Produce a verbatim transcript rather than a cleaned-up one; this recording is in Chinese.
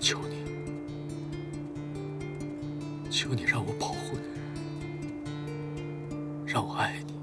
求你，求你让我保护你，让我爱你。